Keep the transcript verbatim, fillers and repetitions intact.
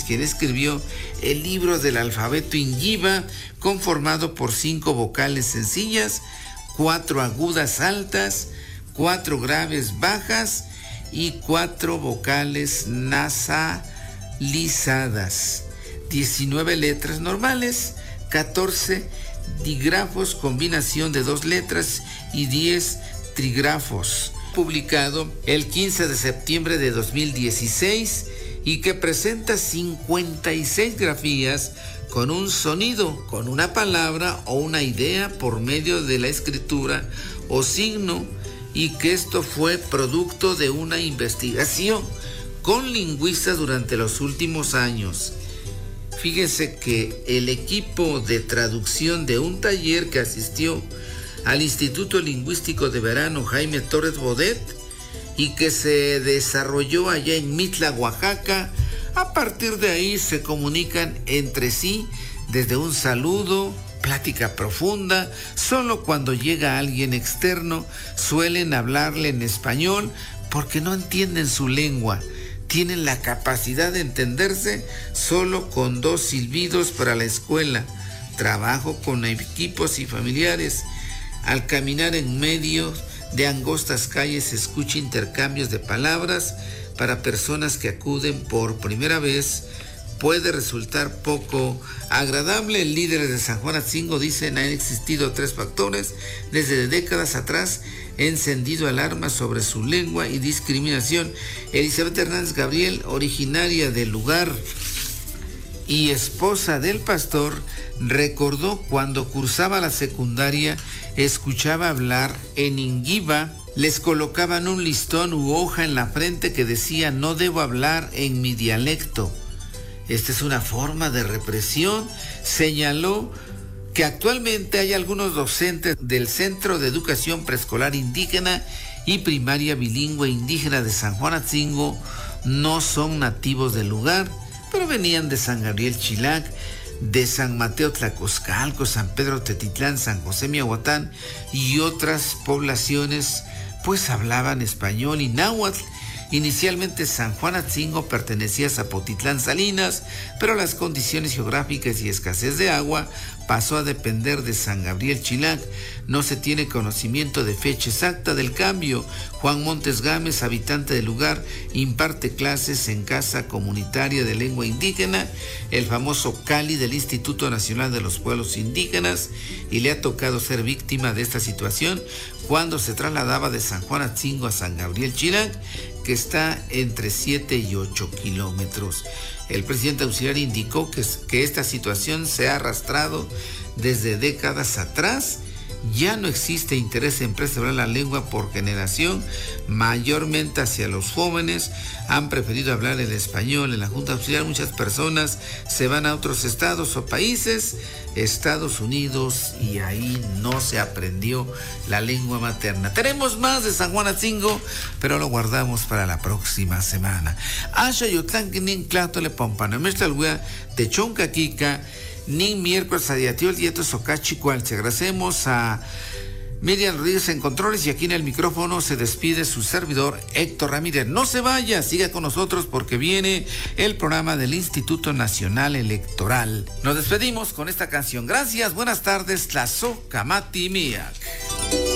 quien escribió el libro del alfabeto Ingiva, conformado por cinco vocales sencillas, cuatro agudas altas, cuatro graves bajas y cuatro vocales nasalizadas, diecinueve letras normales, catorce dígrafos, combinación de dos letras, y diez trígrafos. Publicado el quince de septiembre de dos mil dieciséis y que presenta cincuenta y seis grafías con un sonido, con una palabra o una idea por medio de la escritura o signo, y que esto fue producto de una investigación con lingüistas durante los últimos años. Fíjense que el equipo de traducción de un taller que asistió al Instituto Lingüístico de Verano Jaime Torres Bodet y que se desarrolló allá en Mitla, Oaxaca, a partir de ahí se comunican entre sí desde un saludo, plática profunda. Solo cuando llega alguien externo suelen hablarle en español porque no entienden su lengua. Tienen la capacidad de entenderse solo con dos silbidos para la escuela. Trabajo con equipos y familiares. Al caminar en medio de angostas calles se escucha intercambios de palabras. Para personas que acuden por primera vez puede resultar poco agradable. El líder de San Juan Atzingo dicen: han existido tres factores desde décadas atrás, encendido alarmas sobre su lengua y discriminación. Elizabeth Hernández Gabriel, originaria del lugar y esposa del pastor, recordó cuando cursaba la secundaria, escuchaba hablar en Ingiva, les colocaban un listón u hoja en la frente que decía: no debo hablar en mi dialecto. Esta es una forma de represión. Señaló que actualmente hay algunos docentes del Centro de Educación Preescolar Indígena y Primaria Bilingüe Indígena de San Juan Atzingo, no son nativos del lugar, pero venían de San Gabriel Chilac, de San Mateo Tlacoscalco, San Pedro Tetitlán, San José Miahuatán y otras poblaciones, pues hablaban español y náhuatl. Inicialmente San Juan Atzingo pertenecía a Zapotitlán Salinas, pero las condiciones geográficas y escasez de agua pasó a depender de San Gabriel Chilac. No se tiene conocimiento de fecha exacta del cambio. Juan Montes Gámez, habitante del lugar, imparte clases en Casa Comunitaria de Lengua Indígena, el famoso Cali del Instituto Nacional de los Pueblos Indígenas, y le ha tocado ser víctima de esta situación cuando se trasladaba de San Juan Atzingo a San Gabriel Chilac, que está entre siete y ocho kilómetros. El presidente auxiliar indicó que, que esta situación se ha arrastrado desde décadas atrás. Ya no existe interés en preservar la lengua por generación, mayormente hacia los jóvenes. Han preferido hablar el español. En la Junta Auxiliar muchas personas se van a otros estados o países, Estados Unidos, y ahí no se aprendió la lengua materna. Tenemos más de San Juan Atzingo, pero lo guardamos para la próxima semana. Asha Yotlanquinin Clatole Pompanamestalwea de Choncaquica, Nin miércoles a diatio el dieto socachicual. Te agradecemos a Miriam Rodríguez en controles, y aquí en el micrófono se despide su servidor Héctor Ramírez. No se vaya, siga con nosotros porque viene el programa del Instituto Nacional Electoral. Nos despedimos con esta canción. Gracias, buenas tardes, Tlazohcamati Miak.